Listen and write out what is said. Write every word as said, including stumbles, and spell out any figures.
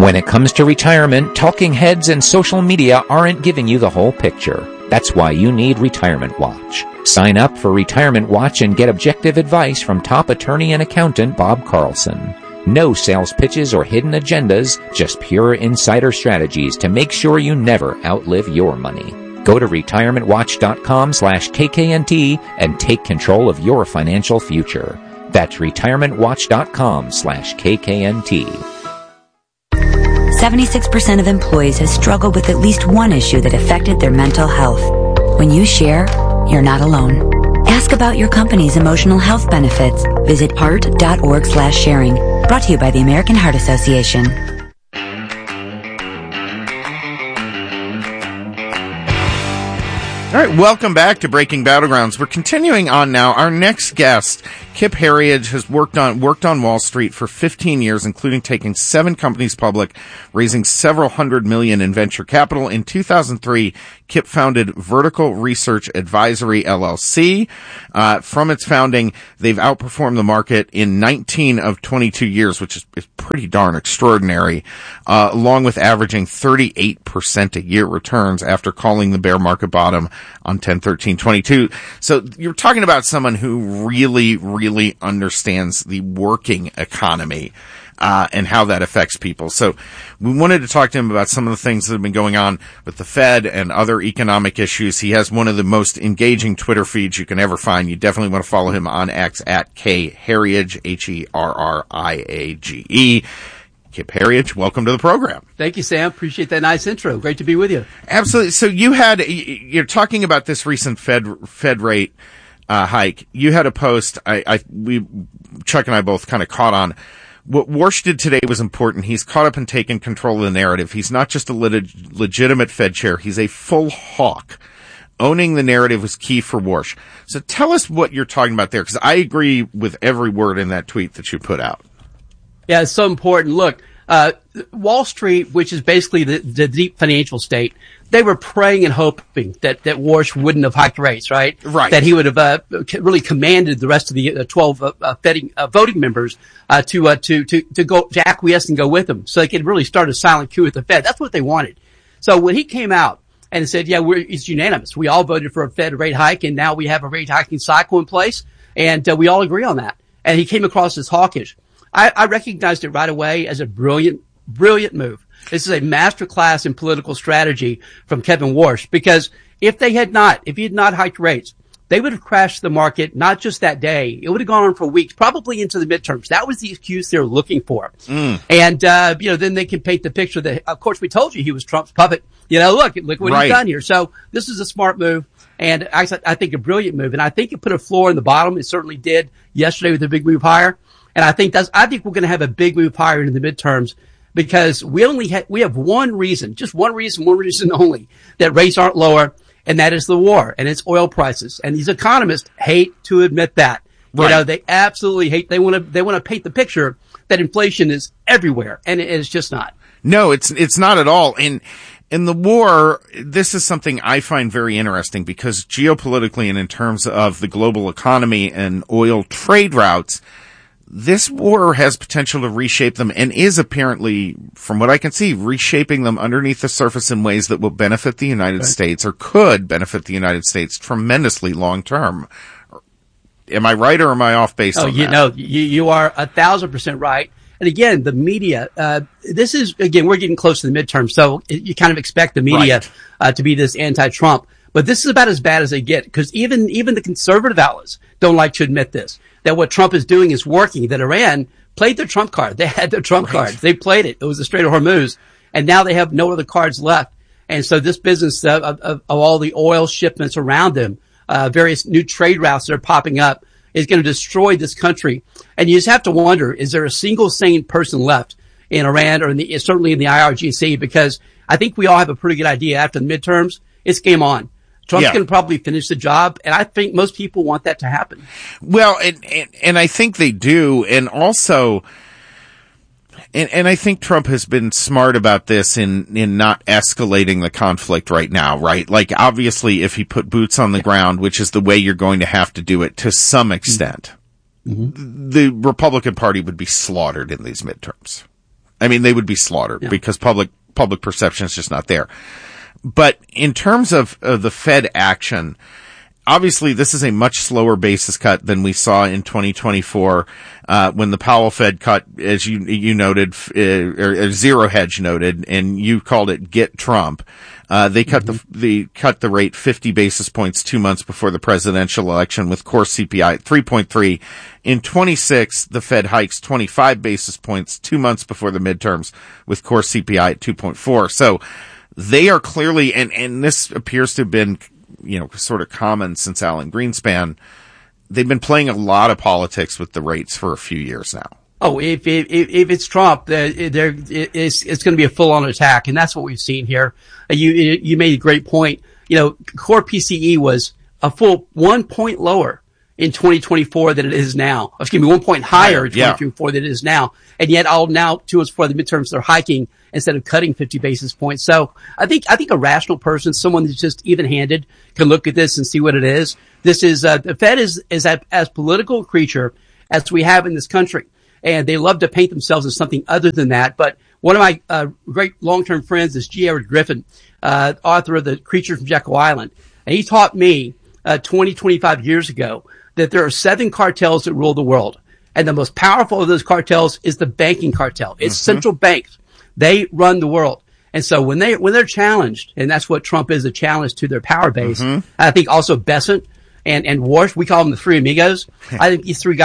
When it comes to retirement, talking heads and social media aren't giving you the whole picture. That's why you need Retirement Watch. Sign up for Retirement Watch and get objective advice from top attorney and accountant Bob Carlson. No sales pitches or hidden agendas, just pure insider strategies to make sure you never outlive your money. Go to retirement watch dot com slash K K N T and take control of your financial future. That's retirement watch dot com slash K K N T. seventy-six percent of employees have struggled with at least one issue that affected their mental health. When you share, you're not alone. Ask about your company's emotional health benefits. Visit heart dot org slash sharing. Brought to you by the American Heart Association. All right, welcome back to Breaking Battlegrounds. We're continuing on now. Our next guest, Kip Herriage, has worked on worked on Wall Street for fifteen years, including taking seven companies public, raising several hundred million in venture capital. In two thousand three, Kip founded Vertical Research Advisory, L L C. Uh, from its founding, they've outperformed the market in nineteen of twenty-two years, which is, is pretty darn extraordinary, uh, along with averaging thirty-eight percent a year returns after calling the bear market bottom on ten thirteen twenty-two. So you're talking about someone who really, really understands the working economy, uh, and how that affects people. So we wanted to talk to him about some of the things that have been going on with the Fed and other economic issues. He has one of the most engaging Twitter feeds you can ever find. You definitely want to follow him on X at K Herriage, H E R R I A G E. Kip Herriage, welcome to the program. Thank you, Sam. Appreciate that nice intro. Great to be with you. Absolutely. So you had, you're talking about this recent Fed, Fed rate, uh, hike. You had a post, I, I, we, Chuck and I both kind of caught on. What Warsh did today was important. He's caught up and taken control of the narrative. He's not just a lit- legitimate Fed chair. He's a full hawk. Owning the narrative was key for Warsh. So tell us what you're talking about there, because I agree with every word in that tweet that you put out. Yeah, it's so important. Look, uh, Wall Street, which is basically the, the deep financial state, they were praying and hoping that, that Warsh wouldn't have hiked rates, right? Right. That he would have, uh, really commanded the rest of the uh, twelve, uh, uh, Fed, uh, voting members, uh, to, uh, to, to, to go, to acquiesce and go with him so they could really start a silent coup at the Fed. That's what they wanted. So when he came out and said, yeah, we're, it's unanimous. We all voted for a Fed rate hike and now we have a rate hiking cycle in place and, uh, we all agree on that. And he came across as hawkish. I, I recognized it right away as a brilliant, brilliant move. This is a masterclass in political strategy from Kevin Warsh, because if they had not, if he had not hiked rates, they would have crashed the market, not just that day. It would have gone on for weeks, probably into the midterms. That was the excuse they were looking for. Mm. And, uh, you know, then they can paint the picture that, of course, we told you he was Trump's puppet. You know, look, look what right. he's done here. So this is a smart move. And I, I think a brilliant move. And I think it put a floor in the bottom. It certainly did yesterday with the big move higher. And I think that's, I think we're going to have a big move higher into the midterms because we only have, we have one reason, just one reason, one reason only that rates aren't lower. And that is the war and it's oil prices. And these economists hate to admit that. Right. You know, they absolutely hate, they want to, they want to paint the picture that inflation is everywhere. And it is just not. No, it's, it's not at all. And, in the war, this is something I find very interesting because geopolitically and in terms of the global economy and oil trade routes, this war has potential to reshape them and is apparently, from what I can see, reshaping them underneath the surface in ways that will benefit the United right. States or could benefit the United States tremendously long term. Am I right or am I off base oh, on you that? know, you, you are a thousand percent right. And again, the media, uh, this is, again, we're getting close to the midterm, so you kind of expect the media, right. uh, to be this anti-Trump. But this is about as bad as they get, because even, even the conservative outlets don't like to admit this, that what Trump is doing is working, that Iran played their Trump card. They had their Trump right. card. They played it. It was the Strait of Hormuz. And now they have no other cards left. And so this business of, of, of all the oil shipments around them, uh, various new trade routes that are popping up, is going to destroy this country. And you just have to wonder, is there a single sane person left in Iran or in the, certainly in the I R G C? Because I think we all have a pretty good idea after the midterms, it's game on. Trump's yeah. going to probably finish the job. And I think most people want that to happen. Well, and, and, and I think they do. And also, and, and I think Trump has been smart about this in, in not escalating the conflict right now, right? Like, obviously, if he put boots on the ground, which is the way you're going to have to do it to some extent, mm-hmm. the Republican Party would be slaughtered in these midterms. I mean, they would be slaughtered Yeah. because public public perception is just not there. But in terms of, of the Fed action, obviously this is a much slower basis cut than we saw in twenty twenty-four, uh, when the Powell Fed cut, as you, you noted, uh, or, or Zero Hedge noted, and you called it Get Trump. Uh, they cut mm-hmm. the, the, cut the rate fifty basis points two months before the presidential election with core C P I at three point three. In twenty-six, the Fed hikes twenty-five basis points two months before the midterms with core C P I at two point four. So they are clearly, and, and this appears to have been, you know, sort of common since Alan Greenspan. They've been playing a lot of politics with the rates for a few years now. Oh, if if if it's Trump, there it's it's going to be a full-on attack, and that's what we've seen here. You you made a great point. You know, core P C E was a full one point lower in twenty twenty-four than it is now. Excuse me, one point higher in twenty twenty-four yeah. than it is now, and yet all now two months before the midterms they're hiking instead of cutting fifty basis points. So I think I think a rational person, someone that's just even-handed, can look at this and see what it is. This is uh, the Fed is is a, as political a creature as we have in this country. And they love to paint themselves as something other than that. But one of my uh, great long-term friends is G. Edward Griffin, uh, author of The Creature from Jekyll Island. And he taught me uh, twenty, twenty-five years ago that there are seven cartels that rule the world. And the most powerful of those cartels is the banking cartel. It's mm-hmm. central banks. They run the world. And so when, they, when they're challenged, and that's what Trump is, a challenge to their power base, mm-hmm. I think also Bessent and, and Warsh, we call them the Three Amigos. I think these three guys